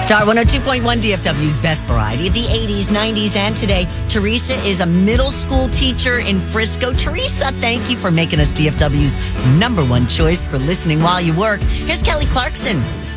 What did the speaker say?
Star 102.1 DFW's best variety of the 80s, 90s, and today. Teresa is a middle school teacher in Frisco. Teresa, thank you for making us DFW's number one choice for listening while you work. Here's Kelly Clarkson